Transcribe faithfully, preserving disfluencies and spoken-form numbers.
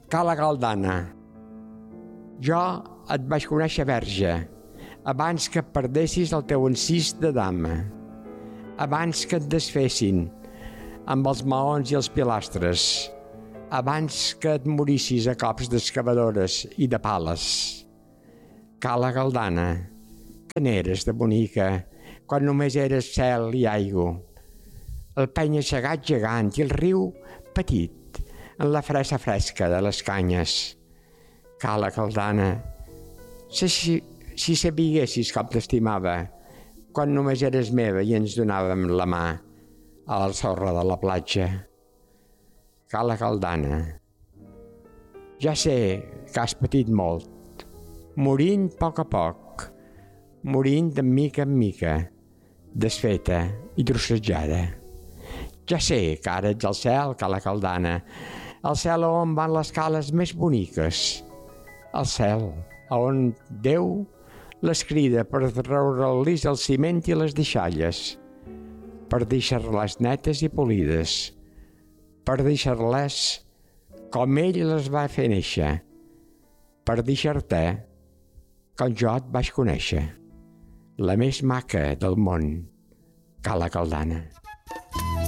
Cala Galdana. Jo et vaig conèixer verge, abans que perdessis el teu encís de dama, abans que et desfessin amb els maons i els pilastres, abans que et morissis a cops d'excavadores i de pales. Cala Galdana, que n'eres de bonica, quan només eres cel i aigua, el penya-segat gegant i el riu petit, en la fressa fresca de les canyes. Cala Galdana, si, si, si sabiguessis com t'estimava, quan només eres meva i ens donàvem la mà a la sorra de la platja. Cala Galdana, ja sé que has patit molt, morint a poc a poc, morint de mica en mica, desfeta i trossejada. Ja sé que ara ets al cel, Cala Galdana, al cel on van les cales més boniques, al cel on Déu les crida per treure-lis el ciment i les deixalles, per deixar-les netes i polides, per deixar-les com ell les va fer néixer, per deixar-te com jo et vaig conèixer, la més maca del món, Cala Galdana.